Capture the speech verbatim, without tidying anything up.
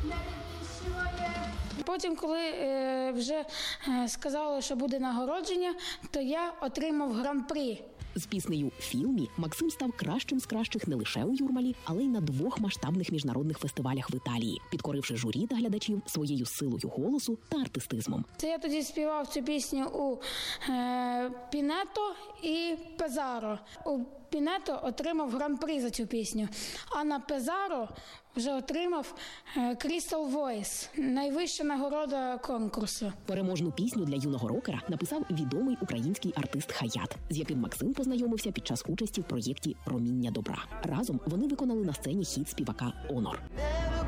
не відвищує. Потім, коли е, вже е, сказали, що буде нагородження, то я отримав гран-при. З піснею «Філмі» Максим став кращим з кращих не лише у Юрмалі, але й на двох масштабних міжнародних фестивалях в Італії, підкоривши журі та глядачів своєю силою голосу та артистизмом. Це я тоді співав цю пісню у е, Пінето і Пезаро. У Пінето отримав гран-при за цю пісню, а на Пезаро вже отримав Crystal Voice, найвища нагорода конкурсу. Переможну пісню для юного рокера написав відомий український артист Хаят, з яким Максим познайомився під час участі в проєкті «Проміння добра». Разом вони виконали на сцені хіт співака «Онор».